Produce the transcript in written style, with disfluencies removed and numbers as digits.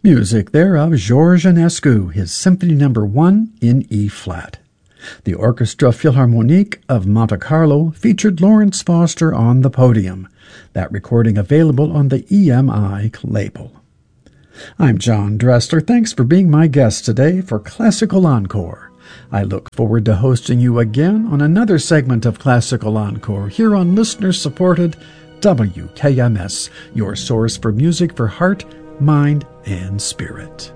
Music there of Georges Enescu, his Symphony No. 1 in E-flat. The Orchestra Philharmonique of Monte Carlo featured Lawrence Foster on the podium, that recording available on the EMI label. I'm John Dressler. Thanks for being my guest today for Classical Encore. I look forward to hosting you again on another segment of Classical Encore here on listener-supported WKMS, your source for music for heart, mind, and spirit.